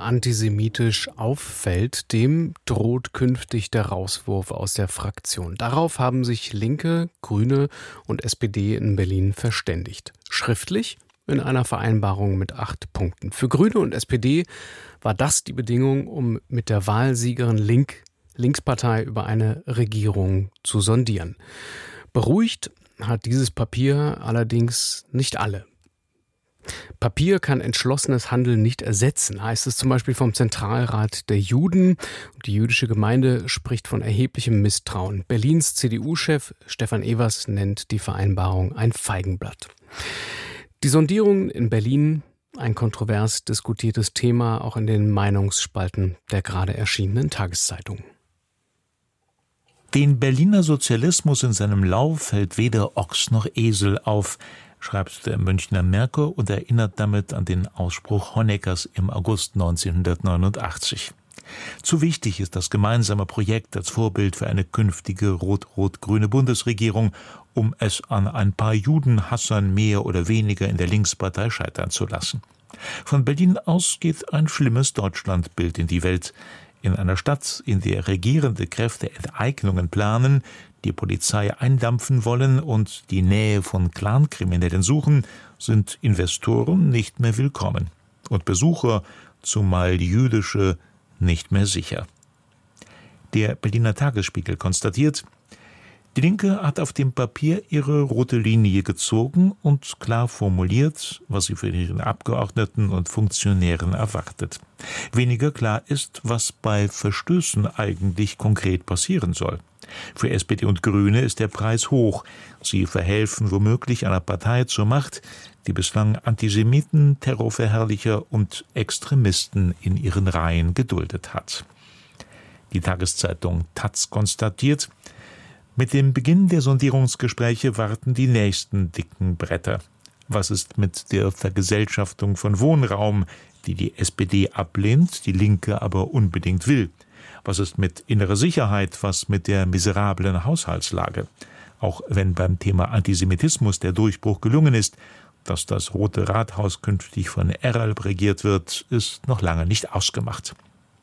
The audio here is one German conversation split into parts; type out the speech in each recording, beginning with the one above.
antisemitisch auffällt, dem droht künftig der Rauswurf aus der Fraktion. Darauf haben sich Linke, Grüne und SPD in Berlin verständigt. Schriftlich in einer Vereinbarung mit 8 Punkten. Für Grüne und SPD war das die Bedingung, um mit der Wahlsiegerin Linkspartei über eine Regierung zu sondieren. Beruhigt hat dieses Papier allerdings nicht alle. Papier kann entschlossenes Handeln nicht ersetzen, heißt es zum Beispiel vom Zentralrat der Juden. Die jüdische Gemeinde spricht von erheblichem Misstrauen. Berlins CDU-Chef Stefan Evers nennt die Vereinbarung ein Feigenblatt. Die Sondierungen in Berlin, ein kontrovers diskutiertes Thema, auch in den Meinungsspalten der gerade erschienenen Tageszeitungen. Den Berliner Sozialismus in seinem Lauf hält weder Ochs noch Esel auf, schreibt der Münchner Merkur und erinnert damit an den Ausspruch Honeckers im August 1989. Zu wichtig ist das gemeinsame Projekt als Vorbild für eine künftige rot-rot-grüne Bundesregierung, um es an ein paar Judenhassern mehr oder weniger in der Linkspartei scheitern zu lassen. Von Berlin aus geht ein schlimmes Deutschlandbild in die Welt. In einer Stadt, in der regierende Kräfte Enteignungen planen, die Polizei eindampfen wollen und die Nähe von Clankriminellen suchen, sind Investoren nicht mehr willkommen und Besucher, zumal jüdische, nicht mehr sicher. Der Berliner Tagesspiegel konstatiert, die Linke hat auf dem Papier ihre rote Linie gezogen und klar formuliert, was sie von ihren Abgeordneten und Funktionären erwartet. Weniger klar ist, was bei Verstößen eigentlich konkret passieren soll. Für SPD und Grüne ist der Preis hoch. Sie verhelfen womöglich einer Partei zur Macht, die bislang Antisemiten, Terrorverherrlicher und Extremisten in ihren Reihen geduldet hat. Die Tageszeitung taz konstatiert, mit dem Beginn der Sondierungsgespräche warten die nächsten dicken Bretter. Was ist mit der Vergesellschaftung von Wohnraum, die die SPD ablehnt, die Linke aber unbedingt will? Was ist mit innerer Sicherheit, was mit der miserablen Haushaltslage? Auch wenn beim Thema Antisemitismus der Durchbruch gelungen ist, dass das Rote Rathaus künftig von Eralb regiert wird, ist noch lange nicht ausgemacht.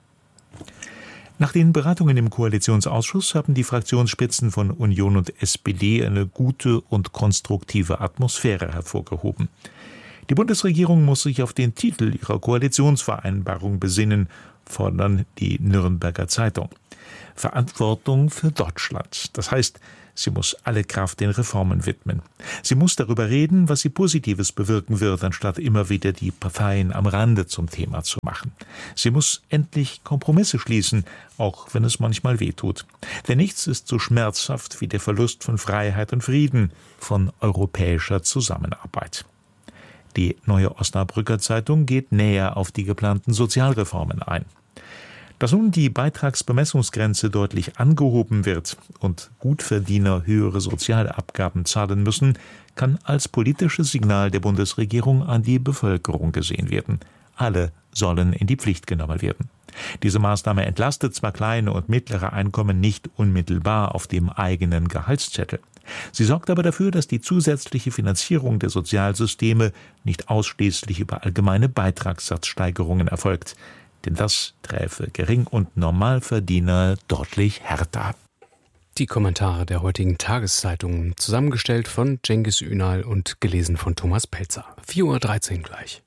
Nach den Beratungen im Koalitionsausschuss haben die Fraktionsspitzen von Union und SPD eine gute und konstruktive Atmosphäre hervorgehoben. Die Bundesregierung muss sich auf den Titel ihrer Koalitionsvereinbarung besinnen, fordern die Nürnberger Zeitung. Verantwortung für Deutschland. Das heißt, sie muss alle Kraft den Reformen widmen. Sie muss darüber reden, was sie Positives bewirken wird, anstatt immer wieder die Parteien am Rande zum Thema zu machen. Sie muss endlich Kompromisse schließen, auch wenn es manchmal wehtut. Denn nichts ist so schmerzhaft wie der Verlust von Freiheit und Frieden, von europäischer Zusammenarbeit. Die Neue Osnabrücker Zeitung geht näher auf die geplanten Sozialreformen ein. Dass nun die Beitragsbemessungsgrenze deutlich angehoben wird und Gutverdiener höhere Sozialabgaben zahlen müssen, kann als politisches Signal der Bundesregierung an die Bevölkerung gesehen werden. Alle sollen in die Pflicht genommen werden. Diese Maßnahme entlastet zwar kleine und mittlere Einkommen nicht unmittelbar auf dem eigenen Gehaltszettel. Sie sorgt aber dafür, dass die zusätzliche Finanzierung der Sozialsysteme nicht ausschließlich über allgemeine Beitragssatzsteigerungen erfolgt. Denn das träfe Gering- und Normalverdiener deutlich härter. Die Kommentare der heutigen Tageszeitungen, zusammengestellt von Cengiz Ünal und gelesen von Thomas Pelzer. 4:13 Uhr gleich.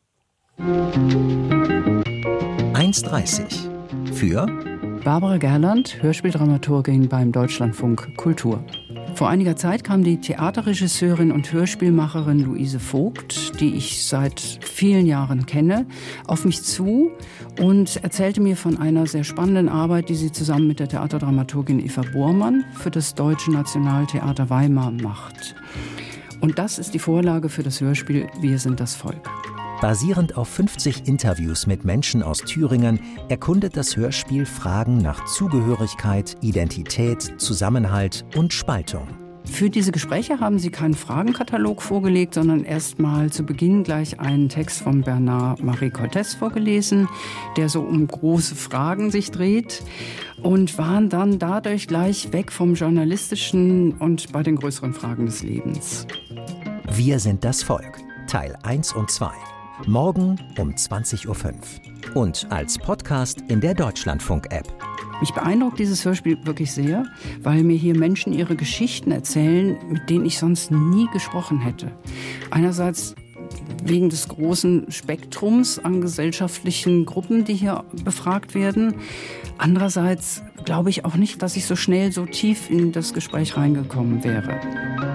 1:30 für Barbara Gerland, Hörspieldramaturgin beim Deutschlandfunk Kultur. Vor einiger Zeit kam die Theaterregisseurin und Hörspielmacherin Luise Vogt, die ich seit vielen Jahren kenne, auf mich zu und erzählte mir von einer sehr spannenden Arbeit, die sie zusammen mit der Theaterdramaturgin Eva Bormann für das Deutsche Nationaltheater Weimar macht. Und das ist die Vorlage für das Hörspiel Wir sind das Volk. Basierend auf 50 Interviews mit Menschen aus Thüringen erkundet das Hörspiel Fragen nach Zugehörigkeit, Identität, Zusammenhalt und Spaltung. Für diese Gespräche haben sie keinen Fragenkatalog vorgelegt, sondern erst mal zu Beginn gleich einen Text von Bernard-Marie Cortès vorgelesen, der so um große Fragen sich dreht, und waren dann dadurch gleich weg vom Journalistischen und bei den größeren Fragen des Lebens. Wir sind das Volk, Teil 1 und 2. Morgen um 20:05 Uhr. Und als Podcast in der Deutschlandfunk-App. Mich beeindruckt dieses Hörspiel wirklich sehr, weil mir hier Menschen ihre Geschichten erzählen, mit denen ich sonst nie gesprochen hätte. Einerseits wegen des großen Spektrums an gesellschaftlichen Gruppen, die hier befragt werden. Andererseits glaube ich auch nicht, dass ich so schnell so tief in das Gespräch reingekommen wäre.